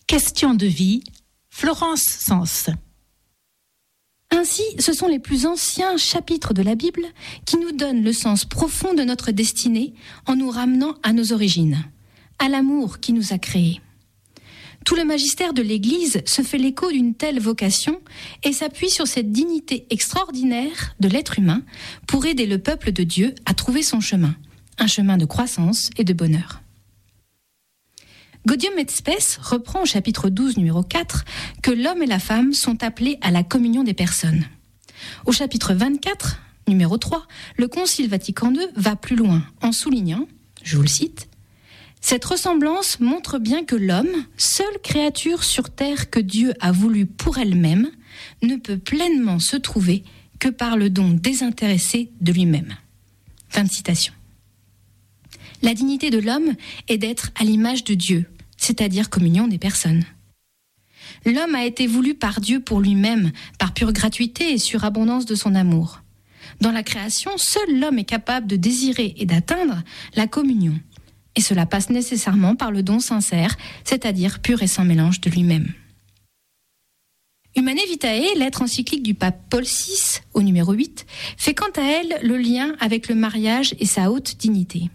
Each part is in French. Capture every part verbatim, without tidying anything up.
Question de vie, Florence Sens. Ainsi, ce sont les plus anciens chapitres de la Bible qui nous donnent le sens profond de notre destinée en nous ramenant à nos origines, à l'amour qui nous a créés. Tout le magistère de l'Église se fait l'écho d'une telle vocation et s'appuie sur cette dignité extraordinaire de l'être humain pour aider le peuple de Dieu à trouver son chemin, un chemin de croissance et de bonheur. Gaudium et Spes reprend au chapitre douze, numéro quatre, que l'homme et la femme sont appelés à la communion des personnes. Au chapitre vingt-quatre, numéro trois, le Concile Vatican deux va plus loin en soulignant, je vous le cite, « Cette ressemblance montre bien que l'homme, seule créature sur terre que Dieu a voulu pour elle-même, ne peut pleinement se trouver que par le don désintéressé de lui-même. » Fin de citation. La dignité de l'homme est d'être à l'image de Dieu, c'est-à-dire communion des personnes. L'homme a été voulu par Dieu pour lui-même, par pure gratuité et surabondance de son amour. Dans la création, seul l'homme est capable de désirer et d'atteindre la communion. Et cela passe nécessairement par le don sincère, c'est-à-dire pur et sans mélange de lui-même. Humanae Vitae, lettre encyclique du pape Paul six, au numéro huit, fait quant à elle le lien avec le mariage et sa haute dignité.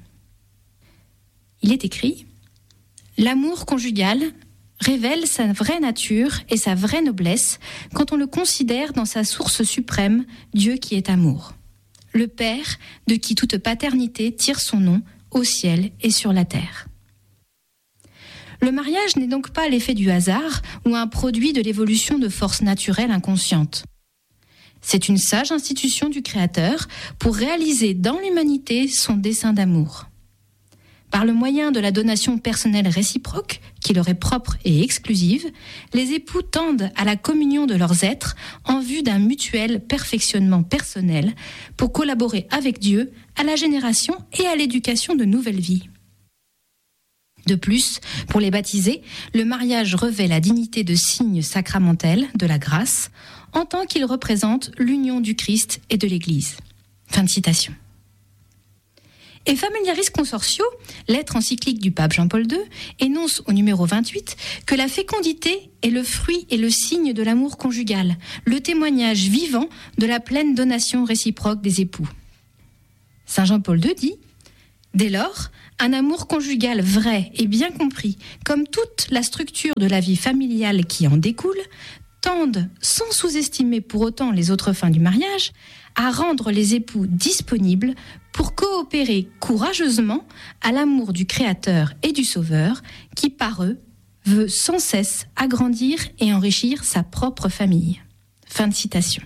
Il est écrit « L'amour conjugal révèle sa vraie nature et sa vraie noblesse quand on le considère dans sa source suprême, Dieu qui est amour. Le Père, de qui toute paternité tire son nom, au ciel et sur la terre. » Le mariage n'est donc pas l'effet du hasard ou un produit de l'évolution de forces naturelles inconscientes. C'est une sage institution du Créateur pour réaliser dans l'humanité son dessein d'amour. Par le moyen de la donation personnelle réciproque, qui leur est propre et exclusive, les époux tendent à la communion de leurs êtres en vue d'un mutuel perfectionnement personnel pour collaborer avec Dieu à la génération et à l'éducation de nouvelles vies. De plus, pour les baptisés, le mariage revêt la dignité de signe sacramentel de la grâce en tant qu'il représente l'union du Christ et de l'Église. Fin de citation. Et Familiaris Consortio, lettre encyclique du pape Jean-Paul deux, énonce au numéro vingt-huit que la fécondité est le fruit et le signe de l'amour conjugal, le témoignage vivant de la pleine donation réciproque des époux. Saint Jean-Paul deux dit « Dès lors, un amour conjugal vrai et bien compris, comme toute la structure de la vie familiale qui en découle, tendent, sans sous-estimer pour autant les autres fins du mariage, à rendre les époux disponibles pour coopérer courageusement à l'amour du Créateur et du Sauveur qui, par eux, veut sans cesse agrandir et enrichir sa propre famille. » Fin de citation.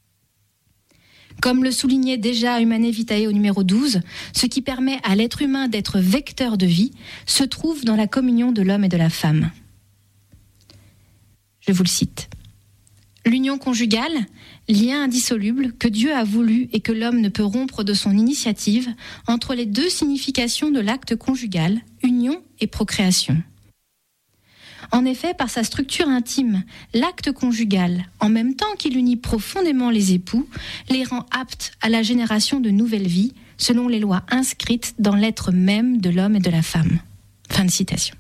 Comme le soulignait déjà Humanae Vitae au numéro douze, ce qui permet à l'être humain d'être vecteur de vie se trouve dans la communion de l'homme et de la femme. Je vous le cite. L'union conjugale, lien indissoluble que Dieu a voulu et que l'homme ne peut rompre de son initiative entre les deux significations de l'acte conjugal, union et procréation. En effet, par sa structure intime, l'acte conjugal, en même temps qu'il unit profondément les époux, les rend aptes à la génération de nouvelles vies, selon les lois inscrites dans l'être même de l'homme et de la femme. Fin de citation.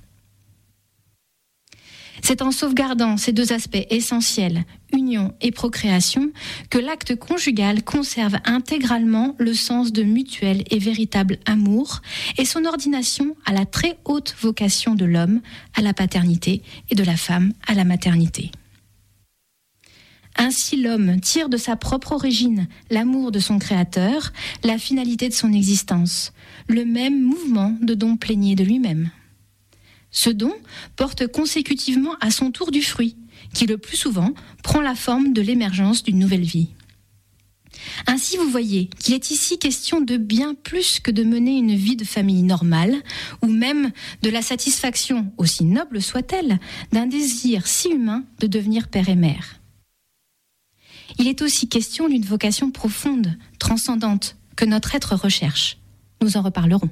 C'est en sauvegardant ces deux aspects essentiels, union et procréation, que l'acte conjugal conserve intégralement le sens de mutuel et véritable amour et son ordination à la très haute vocation de l'homme à la paternité et de la femme à la maternité. Ainsi l'homme tire de sa propre origine l'amour de son Créateur, la finalité de son existence, le même mouvement de don plénier de lui-même. Ce don porte consécutivement à son tour du fruit, qui le plus souvent prend la forme de l'émergence d'une nouvelle vie. Ainsi, vous voyez qu'il est ici question de bien plus que de mener une vie de famille normale, ou même de la satisfaction, aussi noble soit-elle, d'un désir si humain de devenir père et mère. Il est aussi question d'une vocation profonde, transcendante, que notre être recherche. Nous en reparlerons.